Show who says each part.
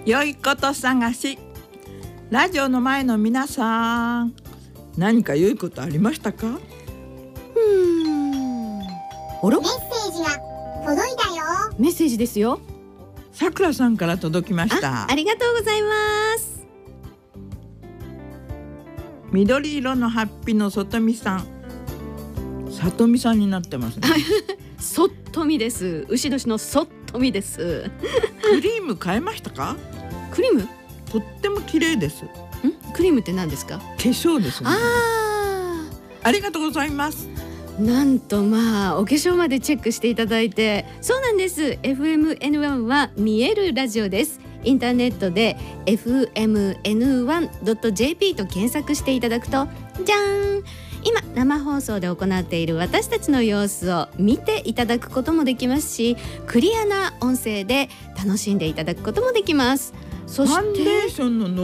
Speaker 1: 良いこと探し。ラジオの前の皆さん、何か良いことありましたか？
Speaker 2: あら？
Speaker 3: メッセージが届いたよ。
Speaker 2: メッセージですよ。
Speaker 1: さくらさんから届きました。
Speaker 2: ありがとうございます。
Speaker 1: 緑色のハッピーのそとみさん、さとみさんになってますね。
Speaker 2: そっとみです。牛年のそっとみです。
Speaker 1: クリーム買えましたか？
Speaker 2: クリーム？
Speaker 1: とっても綺麗です。
Speaker 2: クリームって何ですか？
Speaker 1: 化粧ですね。ありがとうございます。
Speaker 2: なんとまあお化粧までチェックしていただいて。そうなんです。 FMN1 は見えるラジオです。インターネットで fmn1.jp と検索していただくと、じゃーん、今生放送で行っている私たちの様子を見ていただくこともできますし、クリアな音声で楽しんでいただくこともできます。そして
Speaker 1: ファンデーションの